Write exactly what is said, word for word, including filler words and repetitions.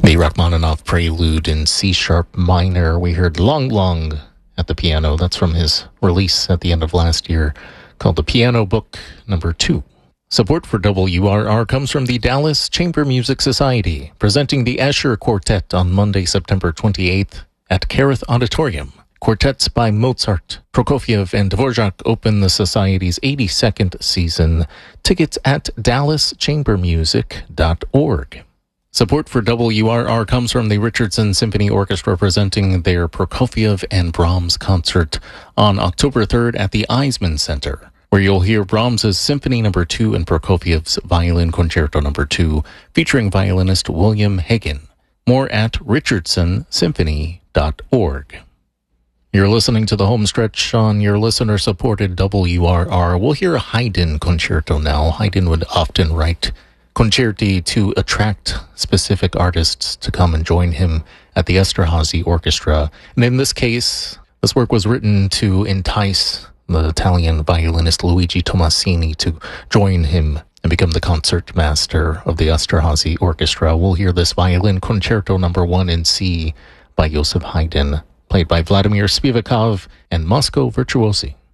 The Rachmaninoff Prelude in C-sharp minor. We heard Long Long at the piano. That's from his release at the end of last year called The Piano Book Number Two. Support for W R R comes from the Dallas Chamber Music Society, presenting the Escher Quartet on Monday, September twenty-eighth at Kerith Auditorium. Quartets by Mozart, Prokofiev, and Dvorak open the Society's eighty-second season. Tickets at dallas chamber music dot org. Support for W R R comes from the Richardson Symphony Orchestra, presenting their Prokofiev and Brahms concert on October third at the Eisman Center, where you'll hear Brahms's Symphony Number Two and Prokofiev's Violin Concerto Number Two, featuring violinist William Hagen. More at richardson symphony dot org. You're listening to the home stretch on your listener-supported W R R. We'll hear a Haydn concerto now. Haydn would often write concerti to attract specific artists to come and join him at the Esterhazy Orchestra. And in this case, this work was written to entice the Italian violinist Luigi Tomasini to join him and become the concertmaster of the Esterhazy Orchestra. We'll hear this Violin Concerto Number One in C by Joseph Haydn, played by Vladimir Spivakov and Moscow Virtuosi.